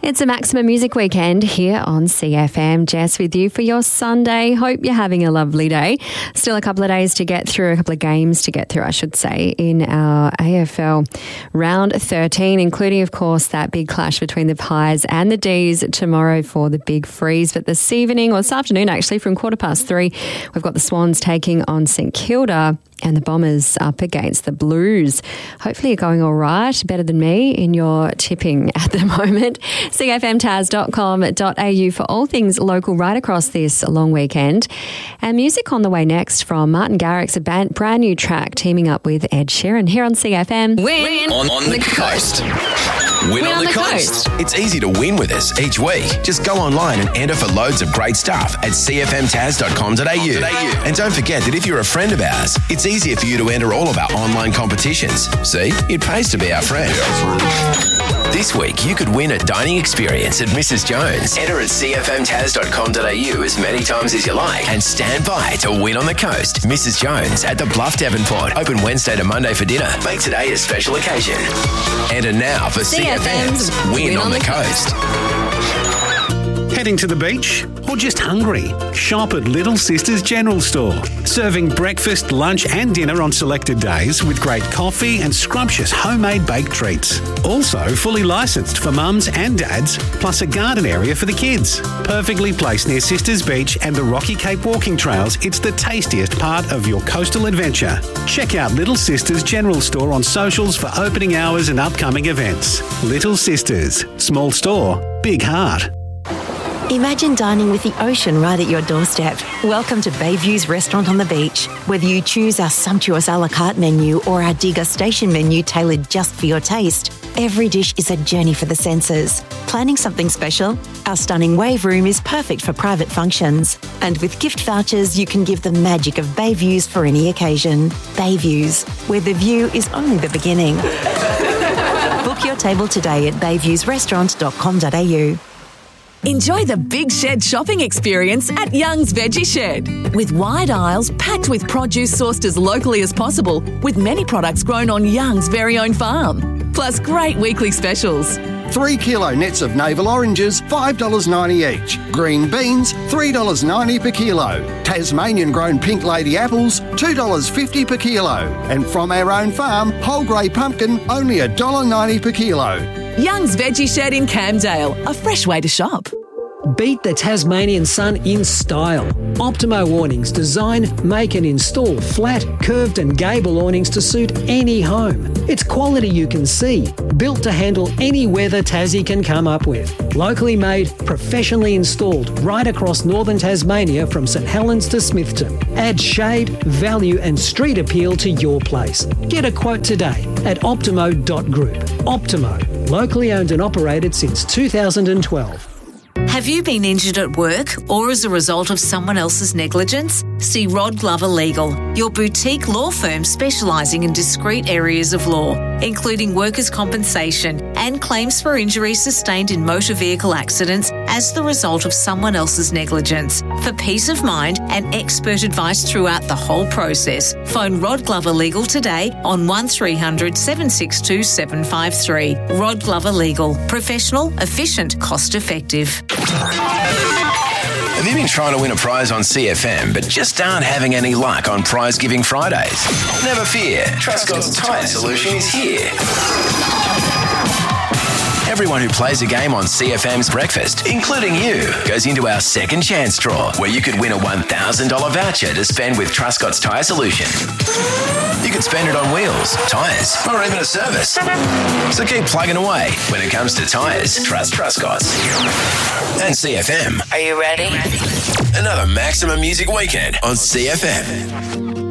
It's a Maximum Music Weekend here on CFM. Jess with you for your Sunday. Hope you're having a lovely day. Still a couple of days to get through, a couple of games to get through, I should say, in our AFL round 13, including, of course, that big clash between the Pies and the D's tomorrow for the big freeze. But this evening, or this afternoon actually, from 3:15, we've got the Swans taking on St Kilda and the Bombers up against the Blues. Hopefully you're going all right, better than me in your tipping at the moment. cfmtaz.com.au for all things local right across this long weekend. And music on the way next from Martin Garrix, a brand new track teaming up with Ed Sheeran here on CFM. Win on the coast. Win on the coast. It's easy to win with us each week. Just go online and enter for loads of great stuff at cfmtaz.com.au. And don't forget that if you're a friend of ours, it's easier for you to enter all of our online competitions. See, it pays to be our friend. This week, you could win a dining experience at Mrs. Jones. Enter at cfmtaz.com.au as many times as you like and stand by to win on the coast. Mrs. Jones at the Bluff Devonport. Open Wednesday to Monday for dinner. Make today a special occasion. Enter now for CFM's Win on the Coast. Heading to the beach or just hungry? Shop at Little Sisters General Store. Serving breakfast, lunch and dinner on selected days with great coffee and scrumptious homemade baked treats. Also fully licensed for mums and dads, plus a garden area for the kids. Perfectly placed near Sisters Beach and the Rocky Cape walking trails, it's the tastiest part of your coastal adventure. Check out Little Sisters General Store on socials for opening hours and upcoming events. Little Sisters. Small store, big heart. Imagine dining with the ocean right at your doorstep. Welcome to Bayview's Restaurant on the Beach. Whether you choose our sumptuous a la carte menu or our degustation menu tailored just for your taste, every dish is a journey for the senses. Planning something special? Our stunning wave room is perfect for private functions. And with gift vouchers, you can give the magic of Bayviews for any occasion. Bayviews, where the view is only the beginning. Book your table today at bayviewsrestaurant.com.au. Enjoy the Big Shed shopping experience at Young's Veggie Shed. With wide aisles packed with produce sourced as locally as possible, with many products grown on Young's very own farm. Plus great weekly specials. 3 kilo nets of navel oranges, $5.90 each. Green beans, $3.90 per kilo. Tasmanian grown pink lady apples, $2.50 per kilo. And from our own farm, whole grey pumpkin, only $1.90 per kilo. Young's Veggie Shed in Camdale, a fresh way to shop. Beat the Tasmanian sun in style. Optimo awnings design, make and install flat, curved and gable awnings to suit any home. It's quality you can see, built to handle any weather Tassie can come up with. Locally made, professionally installed right across northern Tasmania from St Helens to Smithton. Add shade, value and street appeal to your place. Get a quote today at optimo.group. Optimo, locally owned and operated since 2012. Have you been injured at work or as a result of someone else's negligence? See Rod Glover Legal, your boutique law firm specialising in discrete areas of law, including workers' compensation and claims for injuries sustained in motor vehicle accidents as the result of someone else's negligence. For peace of mind and expert advice throughout the whole process, phone Rod Glover Legal today on 1300 762 753. Rod Glover Legal. Professional, efficient, cost-effective. Have you been trying to win a prize on CFM but just aren't having any luck on Prize Giving Fridays? Never fear, Truscott's Tyre Solution is here. Everyone who plays a game on CFM's Breakfast, including you, goes into our second chance draw where you could win a $1,000 voucher to spend with Truscott's Tyre Solution. You could spend it on wheels, tyres, or even a service. So keep plugging away. When it comes to tyres, trust Truscott's. And CFM. Are you ready? Another Maximum Music Weekend on CFM.